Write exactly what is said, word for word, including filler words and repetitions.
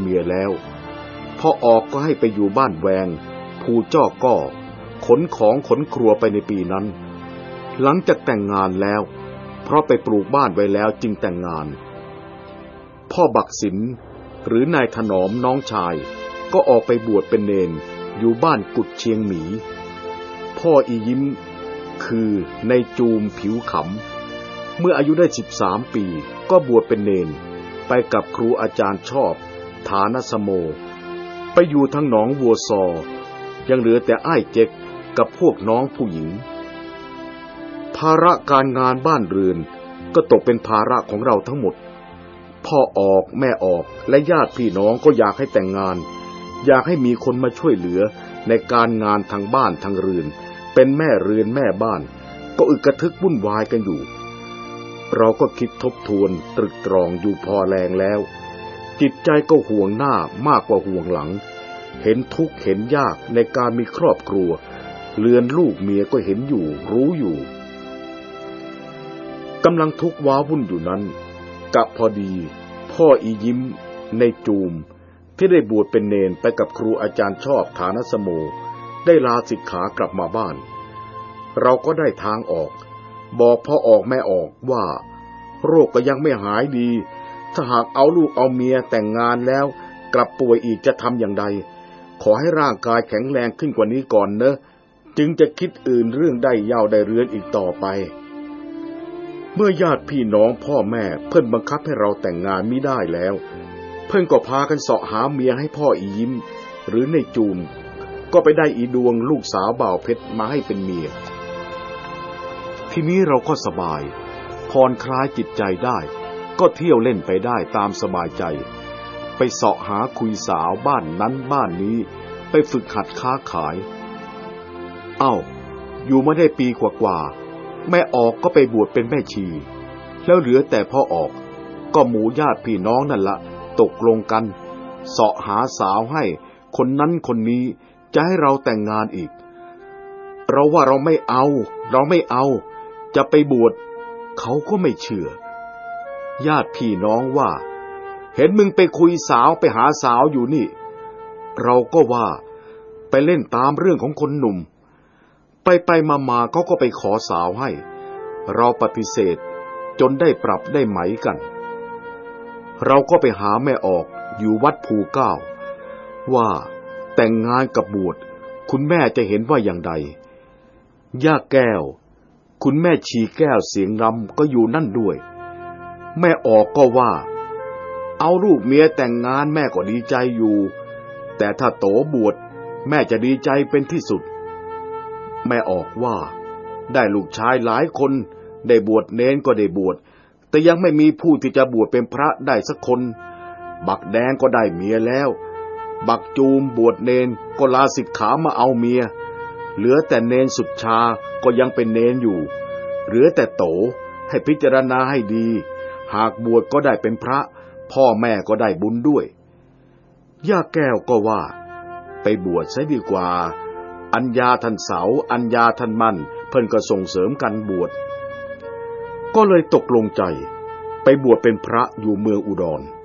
มียแล้วพอออกก็ให้ไปอยู่บ้านแวงภูจ้อก้อขนของขนครัวไปในปีนั้นหลังจากแต่งงานแล้วเพราะไปปลูกบ้านไว้แล้วจึงแต่งงานพ่อบักสินหรือนายถนอมน้องชายก็ออกไปบวชเป็นเณรอยู่บ้านกุดเชียงหมีพ่ออียิ้มคือในจูมผิวขำเมื่ออายุได้สิบสามปีก็บวชเป็นเณรไปกับครูอาจารย์ชอบฐานสโมไปอยู่ทั้งหนองวัวซอยังเหลือแต่อ้ายเจ็กกับพวกน้องผู้หญิงภาระการงานบ้านเรือนก็ตกเป็นภาระของเราทั้งหมดพ่อออกแม่ออกและญาติพี่น้องก็อยากให้แต่งงานอยากให้มีคนมาช่วยเหลือในการงานทางบ้านทางเรือนเป็นแม่เรือนแม่บ้านก็อึกกระทึกวุ่นวายกันอยู่เราก็คิดทบทวนตรึกตรองอยู่พอแรงแล้วจิตใจก็ห่วงหน้ามากกว่าห่วงหลังเห็นทุกข์เห็นยากในการมีครอบครัวเรือนลูกเมียก็เห็นอยู่รู้อยู่กำลังทุกข์ว้าวุ่นอยู่นั้นกะพอดีพ่ออียิ้มในจูมที่ได้บวชเป็นเณรไปกับครูอาจารย์ชอบฐานสโมได้ลาสิกขากลับมาบ้านเราก็ได้ทางออกบอกพ่อออกแม่ออกว่าโรคก็ยังไม่หายดีถ้าหากเอาลูกเอาเมียแต่งงานแล้วกลับป่วยอีกจะทำอย่างไรขอให้ร่างกายแข็งแรงขึ้นกว่านี้ก่อนเนอะจึงจะคิดอื่นเรื่องได้ยาวได้เรือนอีกต่อไปเมื่อญาติพี่น้องพ่อแม่เพิ่นบังคับให้เราแต่งงานมิได้แล้วเพิ่นก็พากันเสาะหาเมียให้พ่ออียิ้มหรือในจูมก็ไปได้อีดวงลูกสาวบ่าวเพชรมาให้เป็นเมียทีนี้เราก็สบายผ่อนคลายจิตใจได้ก็เที่ยวเล่นไปได้ตามสบายใจไปเสาะหาคุยสาวบ้านนั้นบ้านนี้ไปฝึกหัดค้าขายเอ้าอยู่มาได้ปีกว่าๆแม่ออกก็ไปบวชเป็นแม่ชีแล้วเหลือแต่พ่อออกก็หมู่ญาติพี่น้องนั่นละตกลงกันเสาะหาสาวให้คนนั้นคนนี้จะให้เราแต่งงานอีกเราว่าเราไม่เอาเราไม่เอาจะไปบวชเขาก็ไม่เชื่อญาติพี่น้องว่าเห็นมึงไปคุยสาวไปหาสาวอยู่นี่เราก็ว่าไปเล่นตามเรื่องของคนหนุ่มไปไปมามาเขาก็ไปขอสาวให้เราปฏิเสธจนได้ปรับได้ไหมกันเราก็ไปหาแม่ออกอยู่วัดภูเก้าว่าแต่งงานกับบวชคุณแม่จะเห็นว่าอย่างใดย่าแก้วคุณแม่ชีแก้วเสียงรำก็อยู่นั่นด้วยแม่ออกก็ว่าเอาลูกเมียแต่งงานแม่ก็ดีใจอยู่แต่ถ้าโตบวชแม่จะดีใจเป็นที่สุดแม่ออกว่าได้ลูกชายหลายคนได้บวชเณรก็ได้บวชแต่ยังไม่มีผู้ที่จะบวชเป็นพระได้สักคนบักแดงก็ได้เมียแล้วบักจูมบวชเณรก็ลาสิกขามาเอาเมียเหลือแต่เณรสุดชาก็ยังเป็นเณรอยู่เหลือแต่โตให้พิจารณาให้ดีหากบวชก็ได้เป็นพระพ่อแม่ก็ได้บุญด้วยย่าแก้วก็ว่าไปบวชซะดีกว่าอัญญาท่านเสาอัญญาท่านมั่นเพิ่นก็ส่งเสริมกันบวชก็เลยตกลงใจไปบวชเป็นพระอยู่เมืองอุดร